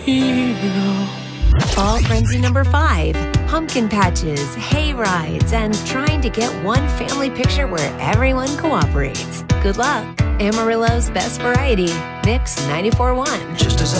hero. Fall frenzy number 5. Pumpkin patches, hay rides, and trying to get one family picture where everyone cooperates. Good luck. Amarillo's best variety. Mix 94.1. Just as